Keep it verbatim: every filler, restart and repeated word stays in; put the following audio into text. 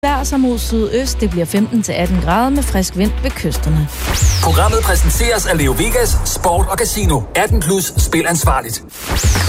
vejr sig mod sydøst. Det bliver femten til atten grader med frisk vind ved kysterne. Programmet præsenteres af Leo Vegas Sport og Casino. atten plus spil ansvarligt.